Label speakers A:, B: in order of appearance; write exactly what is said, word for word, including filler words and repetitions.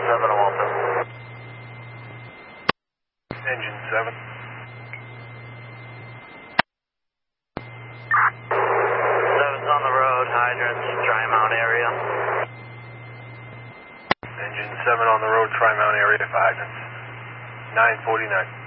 A: seven to Walter.
B: Engine seven.
A: seven's on the road, hydrants, Tri-Mount area.
B: Engine seven on the road, Tri-Mount area for hydrants. nine forty-nine.